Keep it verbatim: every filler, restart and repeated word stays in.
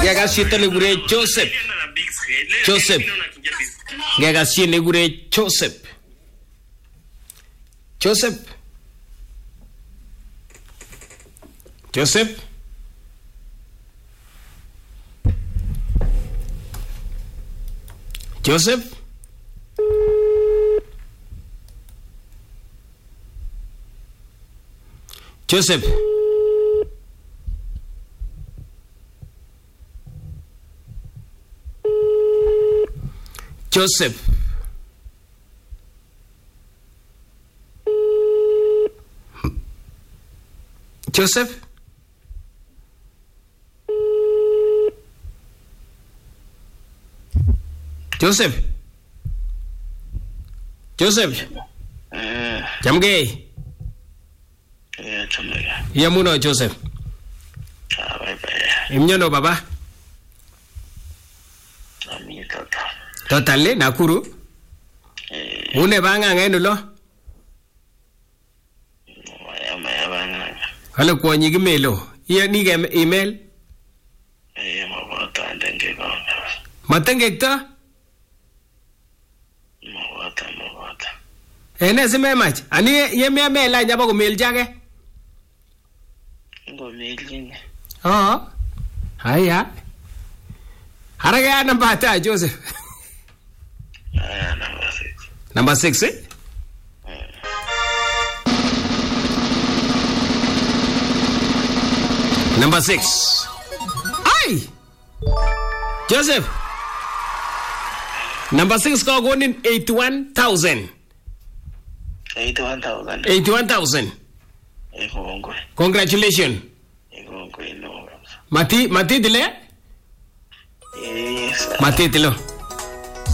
Ngekasyi ito nekure Joseph. Joseph. Ngekasyi nekure Joseph. Joseph. Joseph. Joseph. Joseph. Joseph. Joseph. Joseph. Joseph. Eh, Jamge. eh, chumega. Yamuno Joseph. Ah, bye bye. Imnyono baba. Ami tata. Totally Nakuru. Eh, Une banga ngeno lo. maya maya bana. Halo kwonyi gimelo. Iya ni ge email. Eh, mabata ndenge bana. Matengekta. Mabata mabata. Ene sime mach. Ani yeme email nyaba ko mail jage. Ngo mailing. Oh. Haya. Haraka namba ta Joseph. Ah, number six. Number six, eh? Number six. Ay! Joseph. Number six ko gonin eighty-one thousand. eighty-one thousand. eighty-one thousand. Eh, kongwe. Congratulations. Eh, kongwe no. Mati, mati dile? Yes. Mati dilo.